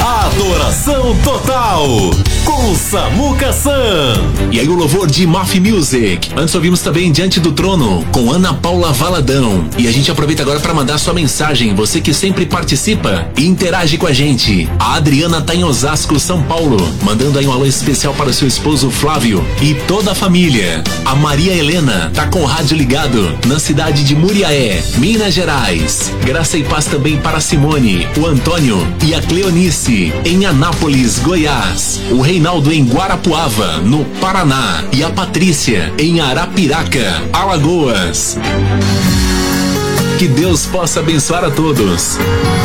Adoração Total com Samuca San. E aí o louvor de Maf Music. Antes ouvimos também Diante do Trono com Ana Paula Valadão. E a gente aproveita agora para mandar sua mensagem. Você que sempre participa e interage com a gente. A Adriana tá em Osasco, São Paulo, mandando aí um alô especial para o seu esposo Flávio e toda a família. A Maria Helena tá com o rádio ligado na cidade de Muriaé, Minas Gerais. Graça e paz também para a Simone, o Antônio e a Cleonice em Anápolis, Goiás. O Reinaldo em Guarapuava, no Paraná. E a Patrícia em Arapiraca, Alagoas. Que Deus possa abençoar a todos.